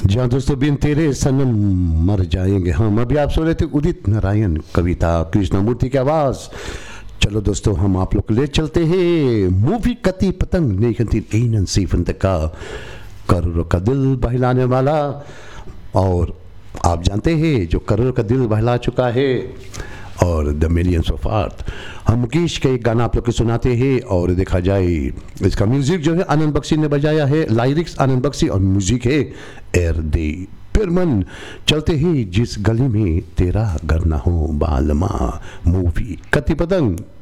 जहाँ दोस्तों बिन तेरे सनम मर जाएंगे हम। अभी आप सुन रहे थे उदित नारायण कविता कृष्णमूर्ति की आवाज। चलो दोस्तों हम आप लोग ले चलते हैं मूवी कति पतंग नहीं सीफन का करोड़ों का दिल बहलाने वाला। और आप जानते हैं जो करोड़ों का दिल बहला चुका है और द मिलियंस ऑफ आर्ट, हम मुकेश का एक गाना आप लोग को सुनाते हैं। और देखा जाए इसका म्यूजिक जो है आनंद बख्शी ने बजाया है, लाइरिक्स आनंद बख्शी और म्यूजिक है एर दे पिरमन। चलते ही जिस गली में तेरा घर ना हो बालमा, मूवी कति पतंग।